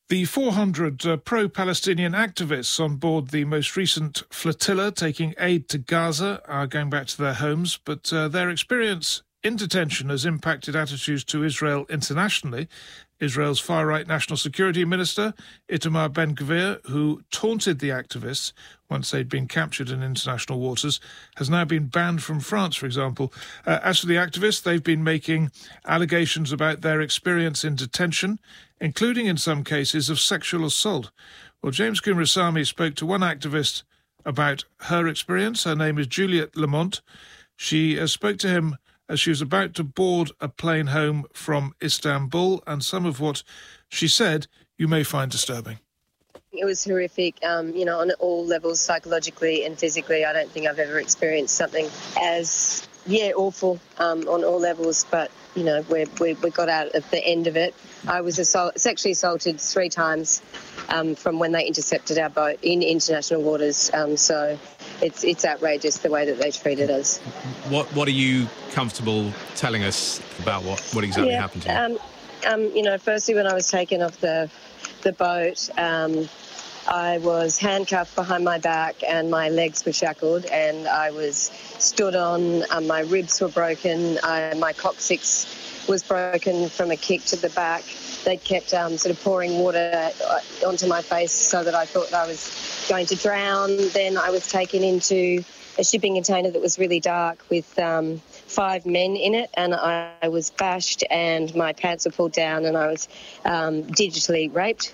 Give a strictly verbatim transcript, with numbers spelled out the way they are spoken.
The four hundred uh, pro-Palestinian activists on board the most recent flotilla taking aid to Gaza are going back to their homes, but uh, their experience in detention has impacted attitudes to Israel internationally. Israel's far-right National Security Minister, Itamar Ben-Gvir, who taunted the activists once they'd been captured in international waters, has now been banned from France, for example. Uh, as for the activists, they've been making allegations about their experience in detention, including in some cases of sexual assault. Well, James Coomerasamy spoke to one activist about her experience. Her name is Juliette Lamont. She uh, spoke to him as she was about to board a plane home from Istanbul, and some of what she said you may find disturbing. It was horrific, um, you know, on all levels, psychologically and physically. I don't think I've ever experienced something as, yeah, awful um, on all levels, but, you know, we we we got out at the end of it. I was assault, sexually assaulted three times um, from when they intercepted our boat in international waters, um, so it's it's outrageous the way that they treated us. What what are you comfortable telling us about what, what exactly yeah, happened to you? Um, um, you know, firstly, when I was taken off the the boat, um, I was handcuffed behind my back and my legs were shackled, and I was stood on. Um, my ribs were broken. I, my coccyx was broken from a kick to the back. They kept um, sort of pouring water onto my face so that I thought I was going to drown. Then I was taken into a shipping container that was really dark with um, five men in it, and I, I was bashed and my pants were pulled down and I was um, digitally raped